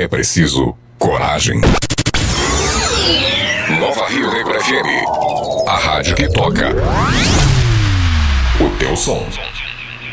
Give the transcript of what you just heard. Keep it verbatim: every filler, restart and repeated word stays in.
É preciso coragem. Nova Rio Negro F M. A rádio que toca o teu som.